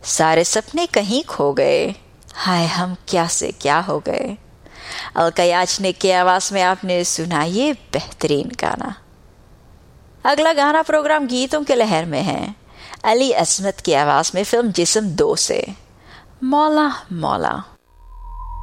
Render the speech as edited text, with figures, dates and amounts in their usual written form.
सारे सपने कहीं खो गए, हाय हम क्या से क्या हो गए। अलका याचनिक की आवाज में आपने सुना ये बेहतरीन गाना। अगला गाना प्रोग्राम गीतों के लहर में है। अली असमत की आवाज में फिल्म जिस्म 2 से मौला मौला।